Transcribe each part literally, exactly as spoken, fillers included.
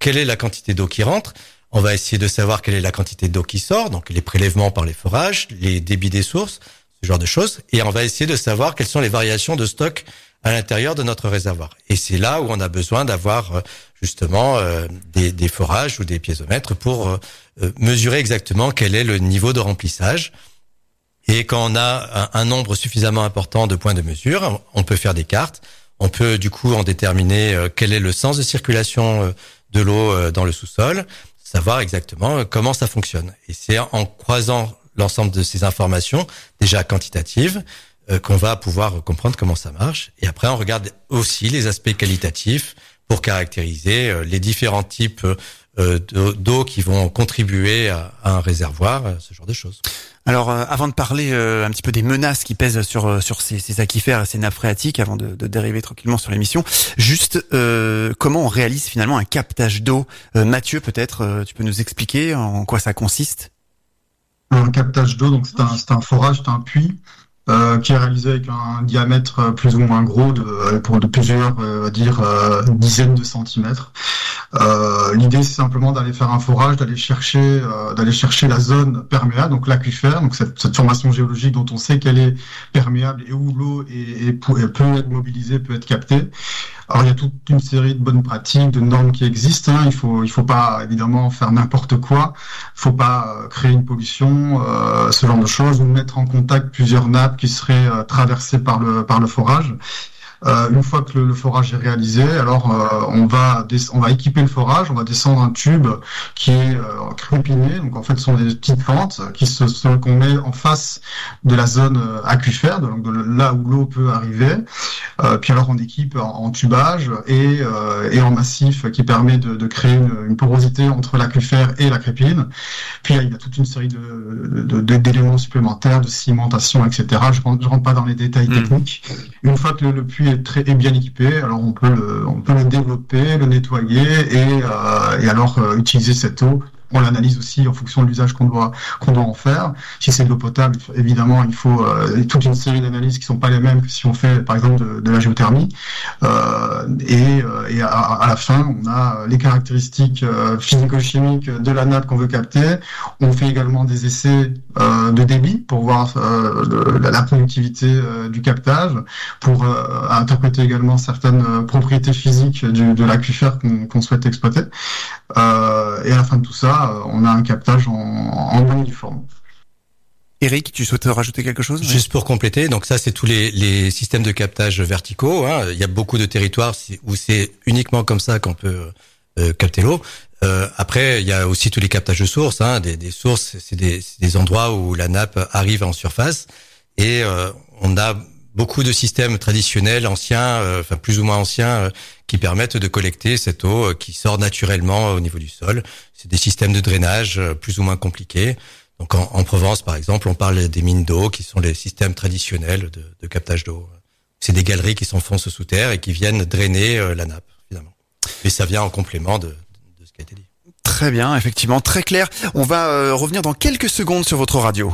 quelle est la quantité d'eau qui rentre. On va essayer de savoir quelle est la quantité d'eau qui sort, donc les prélèvements par les forages, les débits des sources, ce genre de choses. Et on va essayer de savoir quelles sont les variations de stock à l'intérieur de notre réservoir. Et c'est là où on a besoin d'avoir justement euh, des, des forages ou des piézomètres pour euh, mesurer exactement quel est le niveau de remplissage. Et quand on a un, un nombre suffisamment important de points de mesure, on peut faire des cartes. On peut du coup en déterminer euh, quel est le sens de circulation euh, de l'eau euh, dans le sous-sol, savoir exactement euh, comment ça fonctionne. Et c'est en croisant l'ensemble de ces informations, déjà quantitatives, euh, qu'on va pouvoir comprendre comment ça marche. Et après, on regarde aussi les aspects qualitatifs pour caractériser euh, les différents types euh, d'eau qui vont contribuer à, à un réservoir, ce genre de choses. Alors, euh, avant de parler euh, un petit peu des menaces qui pèsent sur sur ces, ces aquifères et ces nappes phréatiques, avant de, de dériver tranquillement sur l'émission, juste euh, comment on réalise finalement un captage d'eau. euh, Mathieu, peut-être, euh, tu peux nous expliquer en quoi ça consiste? Un captage d'eau, donc c'est un, c'est un forage, c'est un puits euh, qui est réalisé avec un diamètre plus ou moins gros de, pour de plusieurs, euh, on va dire, euh, dizaines de centimètres. Euh, l'idée, c'est simplement d'aller faire un forage, d'aller chercher, euh, d'aller chercher la zone perméable, donc l'aquifère, donc cette, cette formation géologique dont on sait qu'elle est perméable et où l'eau est, est, peut être mobilisée, peut être captée. Alors il y a toute une série de bonnes pratiques, de normes qui existent. Hein. Il faut, il faut pas évidemment faire n'importe quoi. Il faut pas euh, créer une pollution, euh, ce genre de choses, ou mettre en contact plusieurs nappes qui seraient euh, traversées par le par le forage. Euh, une fois que le, le forage est réalisé, alors euh, on va des, on va équiper le forage, on va descendre un tube qui est euh, crépiné, donc en fait ce sont des petites fentes qui se sont qu'on met en face de la zone euh, aquifère, donc de là où l'eau peut arriver. Euh, puis alors on équipe en, en tubage et euh, et en massif qui permet de, de créer une, une porosité entre l'aquifère et la crépine. Puis là, il y a toute une série de, de, de d'éléments supplémentaires, de cimentation, et cetera. Je rentre, je rentre pas dans les détails mmh. techniques. Une fois que le, le puits est très est bien équipé, alors on peut le on peut le développer, le nettoyer et euh, et alors euh, utiliser cette eau. On l'analyse aussi en fonction de l'usage qu'on doit qu'on doit en faire. Si c'est de l'eau potable, évidemment, il faut euh, toute une série d'analyses qui sont pas les mêmes que si on fait, par exemple, de, de la géothermie. Euh, et euh, et à, à la fin, on a les caractéristiques euh, physico-chimiques de la nappe qu'on veut capter. On fait également des essais euh, de débit pour voir euh, le, la, la productivité euh, du captage, pour euh, interpréter également certaines euh, propriétés physiques du, de l'aquifère qu'on, qu'on souhaite exploiter. Euh, et à la fin de tout ça, on a un captage en, en bonne forme. Eric, tu souhaites rajouter quelque chose? Juste pour compléter, donc ça c'est tous les, les systèmes de captage verticaux. Hein. Il y a beaucoup de territoires où c'est uniquement comme ça qu'on peut euh, capter l'eau. Euh, après, il y a aussi tous les captages de sources. Hein. Des, des sources, c'est des, c'est des endroits où la nappe arrive en surface. Et euh, on a beaucoup de systèmes traditionnels, anciens, euh, enfin plus ou moins anciens, euh, qui permettent de collecter cette eau euh, qui sort naturellement au niveau du sol. C'est des systèmes de drainage euh, plus ou moins compliqués. Donc en, en Provence, par exemple, on parle des mines d'eau, qui sont les systèmes traditionnels de, de captage d'eau. C'est des galeries qui s'enfoncent sous terre et qui viennent drainer euh, la nappe, finalement. Et ça vient en complément de, de ce qui a été dit. Très bien, effectivement, très clair. On va euh, revenir dans quelques secondes sur votre radio.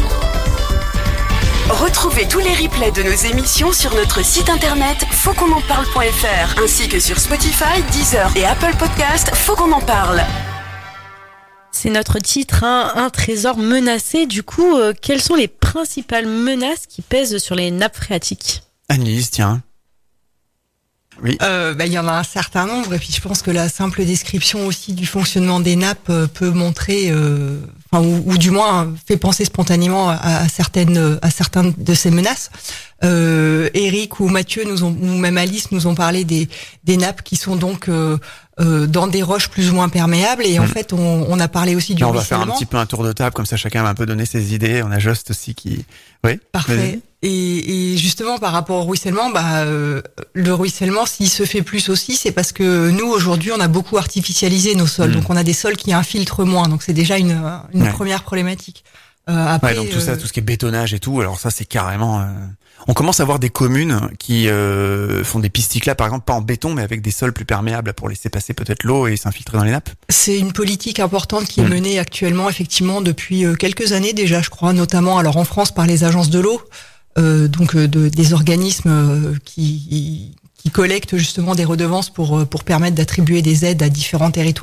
Retrouvez tous les replays de nos émissions sur notre site internet faut qu'on en parle point f r ainsi que sur Spotify, Deezer et Apple Podcast. Faut qu'on en parle. C'est notre titre, hein, un trésor menacé. Du coup, euh, quelles sont les principales menaces qui pèsent sur les nappes phréatiques? Annelise, tiens. Oui. Euh, bah, il y en a un certain nombre, et puis je pense que la simple description aussi du fonctionnement des nappes euh, peut montrer, euh, enfin, ou, ou du moins fait penser spontanément à, à certaines, à certaines de ces menaces. Euh, Eric ou Mathieu nous ont, ou même Alice nous ont parlé des, des nappes qui sont donc euh, euh, dans des roches plus ou moins perméables, et en mmh. fait on, on a parlé aussi du Là, on ruissellement. va faire un petit peu un tour de table, comme ça chacun va un peu donner ses idées. On a Jost aussi qui, oui. Parfait. Et, et justement, par rapport au ruissellement, bah, euh, le ruissellement, s'il se fait plus aussi, c'est parce que nous, aujourd'hui, on a beaucoup artificialisé nos sols. Mmh. Donc, on a des sols qui infiltrent moins. Donc, c'est déjà une, une ouais. première problématique. Euh, après, ouais, donc tout ça, tout ce qui est bétonnage et tout. Alors ça, c'est carrément. Euh... On commence à voir des communes qui euh, font des pistes cyclables, par exemple, pas en béton, mais avec des sols plus perméables pour laisser passer peut-être l'eau et s'infiltrer dans les nappes. C'est une politique importante qui est menée actuellement, effectivement, depuis quelques années déjà, je crois, notamment alors en France par les agences de l'eau. Euh, donc euh, de, des organismes euh, qui, qui collectent justement des redevances pour pour permettre d'attribuer des aides à différents territoires.